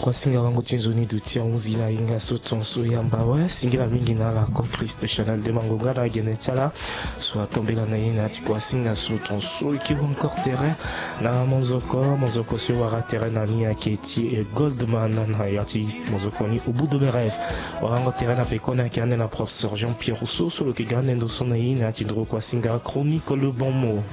kwa singa wangu tinzoni dutia unzila inga sotonso yamba we singira mingi na la Christ Chanel de Mangongara genetala soit tombé la naïna ti kwa singa sotonso qui va encore terrain na monzoko sur wara terrain na lia keti et Goldman na yati monzoko ni au bout de mes rêves wara terrain na pekona qui ane na professeur Jean-Pierre Rousseau sur le que gagne ndo son naïna ti ndro kwa singa chronique le bon mot